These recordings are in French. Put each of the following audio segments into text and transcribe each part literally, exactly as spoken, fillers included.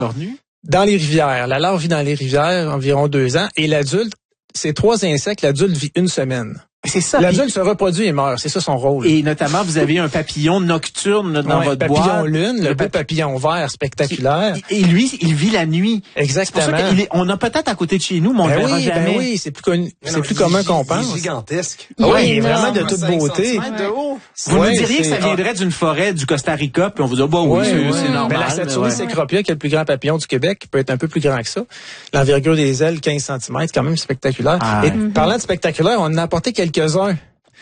Cornu? Dans les rivières. La larve vit dans les rivières environ deux ans. Et l'adulte, c'est trois insectes. L'adulte vit une semaine. C'est ça. L'adulte se reproduit et meurt. C'est ça son rôle. Et notamment, vous avez un papillon nocturne dans ouais, votre papillon boîte. lune, le, le beau papi... papillon vert spectaculaire. Et, et lui, il vit la nuit. Exactement. C'est pour ça qu'il est, on a peut-être à côté de chez nous, mais on ben le verra oui, jamais. Ben oui, c'est plus connu, c'est non, plus commun qu'on pense. Il est gigantesque. Oui, il est il est vraiment de énorme, toute beauté. De haut. Vous ouais, nous diriez que ça ah. viendrait d'une forêt du Costa Rica, puis on vous dit, bah oui, ouais, c'est, ouais. c'est normal. Mais la Saturnis ouais. cecropia, qui est le plus grand papillon du Québec, peut être un peu plus grand que ça. L'envergure des ailes, quinze centimètres, quand même spectaculaire. Ah, et ouais. parlant de spectaculaire, on en a apporté quelques-uns.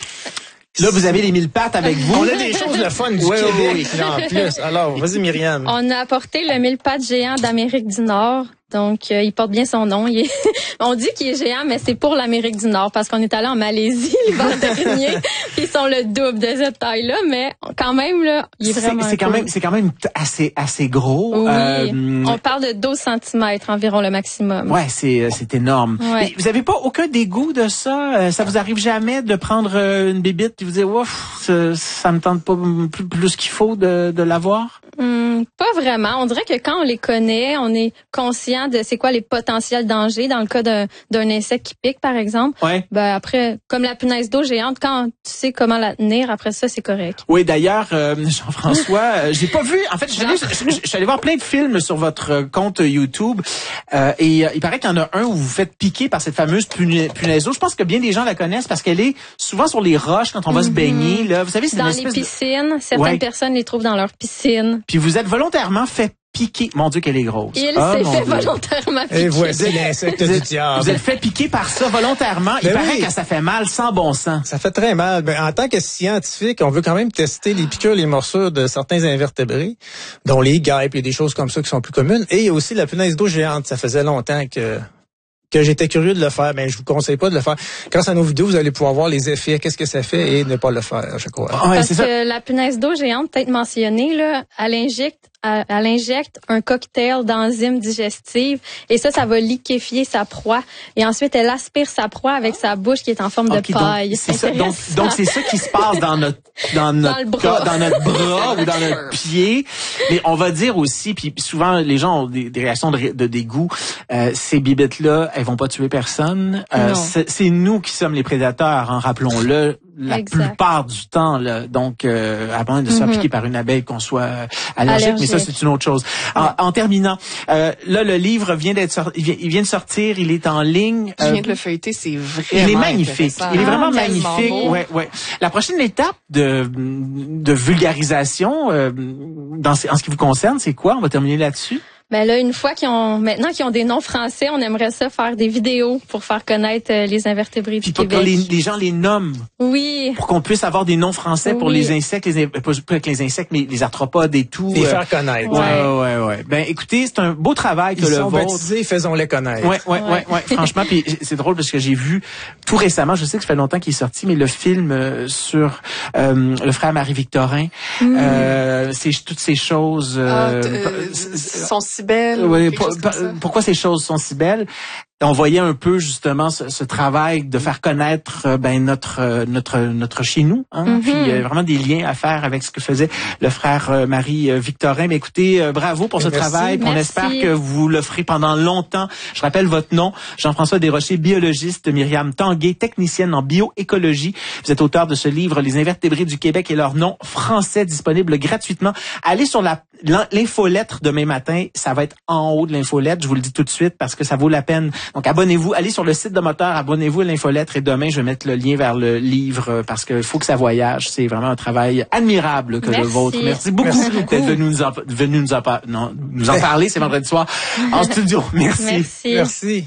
Là, vous avez les mille pattes avec vous. On a des choses de fun du ouais, Québec, ouais. en plus. Alors, vas-y, Myriam. On a apporté le mille pattes géant d'Amérique du Nord. Donc, euh, il porte bien son nom. Il est on dit qu'il est géant, mais c'est pour l'Amérique du Nord parce qu'on est allé en Malaisie l'hiver dernier. Puis ils sont le double de cette taille-là, mais quand même, là, il est vraiment C'est, c'est quand cool. même, c'est quand même assez, assez gros. Oui. Euh, On parle de douze centimètres environ le maximum. Ouais, c'est, c'est énorme. Ouais. Et vous avez pas aucun dégoût de ça? Ça vous arrive jamais de prendre une bébite et vous dire, ouf, ça, ça me tente pas plus, plus qu'il faut de, de l'avoir? Hum, pas vraiment. On dirait que quand on les connaît, on est conscient de c'est quoi les potentiels dangers dans le cas d'un, d'un insecte qui pique, par exemple. Ouais. Ben après, comme la punaise d'eau géante, quand tu sais comment la tenir, après ça, c'est correct. Oui, d'ailleurs, euh, Jean-François, euh, j'ai pas vu. En fait, je suis allé, je, je suis allé voir plein de films sur votre compte YouTube euh, et euh, il paraît qu'il y en a un où vous vous faites piquer par cette fameuse puna- punaise d'eau. Je pense que bien des gens la connaissent parce qu'elle est souvent sur les roches quand on va mm-hmm. se baigner. Là, vous savez, c'est dans une les espèce piscines, de... certaines ouais. personnes les trouvent dans leur piscine. Puis vous êtes volontairement fait piquer. Mon Dieu, qu'elle est grosse. Il ah, s'est mon fait Dieu. volontairement piquer. Et voici l'insecte du diable. Vous êtes fait piquer par ça volontairement. Il Ben paraît oui. que ça fait mal sans bon sens. Ça fait très mal. Ben, en tant que scientifique, on veut quand même tester les piqûres, les morsures de certains invertébrés, dont les guêpes et des choses comme ça qui sont plus communes. Et il y a aussi la punaise d'eau géante. Ça faisait longtemps que que j'étais curieux de le faire. Ben, je vous conseille pas de le faire. Grâce à nos vidéos, vous allez pouvoir voir les effets, qu'est-ce que ça fait et ne pas le faire, je crois. Ouais, Parce c'est que ça. la punaise d'eau géante, peut-être mentionnée, là, elle injecte Elle, elle injecte un cocktail d'enzymes digestives et ça, ça va liquéfier sa proie. Et ensuite, elle aspire sa proie avec sa bouche qui est en forme Okay, de paille. Donc, c'est ça. Donc, donc, c'est ça qui se passe dans notre, dans notre, le bras. dans notre bras ou dans notre pied. Mais on va dire aussi, puis souvent, les gens ont des, des réactions de, de dégoût. Euh, ces bibites-là, elles vont pas tuer personne. Euh, c'est, c'est nous qui sommes les prédateurs, hein, rappelons-le. La exact. plupart du temps, là. Donc, euh, à moins de se faire Mm-hmm. piquer par une abeille qu'on soit euh, allergique, allergique, mais ça, c'est une autre chose. En, en terminant, euh, là, le livre vient d'être sorti, il vient, il vient de sortir, il est en ligne. Je viens Euh, de le feuilleter, c'est vraiment il est magnifique. Il est vraiment ah, magnifique. Ouais, ouais. La prochaine étape de, de vulgarisation, euh, dans, en ce qui vous concerne, c'est quoi? On va terminer là-dessus. Ben là, une fois qu'ils ont, maintenant qu'ils ont des noms français, on aimerait ça faire des vidéos pour faire connaître euh, les invertébrés Puis du pour Québec. que les, les gens les nomment. Oui. Pour qu'on puisse avoir des noms français pour Oui. les insectes, les, pas, pas que les insectes, mais les arthropodes et tout. Les euh, faire connaître. Ouais, ouais, ouais, ouais. Ben, écoutez, c'est un beau travail que Ils le sont vôtre. baptisés, faisons-les connaître. Ouais, ouais, ouais, ouais. Franchement, puis c'est drôle parce que j'ai vu tout récemment, je sais que ça fait longtemps qu'il est sorti, mais le film euh, sur euh, le frère Marie-Victorin, Mm. euh, c'est toutes ces choses. Euh, ah, euh, sont si belles. Oui, quelque pour, chose comme ça. pourquoi ces choses sont si belles? On voyait un peu justement ce, ce travail de faire connaître euh, ben notre euh, notre notre chez nous, hein? Mm-hmm. Puis euh, vraiment des liens à faire avec ce que faisait le frère euh, Marie euh, Victorin. Mais écoutez, euh, bravo pour ce Merci. travail. Puis on Merci. espère que vous le ferez pendant longtemps. Je rappelle votre nom, Jean-François Desrochers, biologiste, Myriam Tanguay, technicienne en bioécologie. Vous êtes auteur de ce livre Les invertébrés du Québec et leur nom français, disponible gratuitement. Allez sur la l'infolettre demain matin, ça va être en haut de l'infolettre, je vous le dis tout de suite parce que ça vaut la peine. Donc abonnez-vous, allez sur le site de Moteur, abonnez-vous à l'infolettre et demain je vais mettre le lien vers le livre parce qu'il faut que ça voyage. C'est vraiment un travail admirable que Merci. le vôtre. Merci beaucoup, Merci beaucoup. d'être venu nous en, venu nous en, par- non, nous en parler, c'est vendredi soir en studio. Merci. Merci. Merci.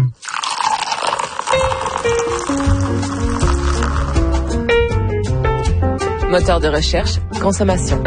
Moteur de recherche, consommation.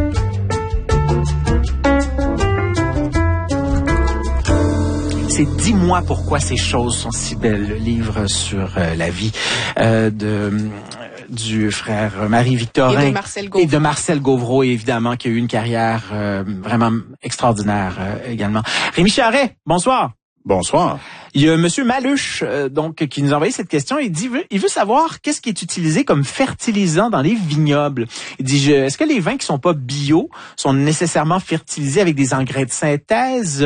C'est Dis-moi pourquoi ces choses sont si belles, le livre sur euh, la vie euh, de euh, du frère Marie-Victorin Et de Marcel Gauvreau. et de Marcel Gauvreau, évidemment, qui a eu une carrière euh, vraiment extraordinaire euh, également. Rémi Charret, bonsoir. Bonsoir. Il y a Monsieur Maluche, euh, donc, qui nous a envoyé cette question. Il dit, il veut, il veut savoir qu'est-ce qui est utilisé comme fertilisant dans les vignobles. Il dit, je, est-ce que les vins qui sont pas bio sont nécessairement fertilisés avec des engrais de synthèse?